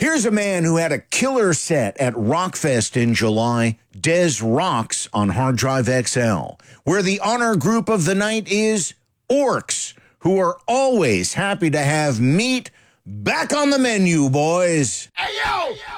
Here's a man who had a killer set at Rockfest in July, Des Rocks on Hard Drive XL, where the honor group of the night is Orcs, who are always happy to have meat back on the menu, boys. Hey, yo!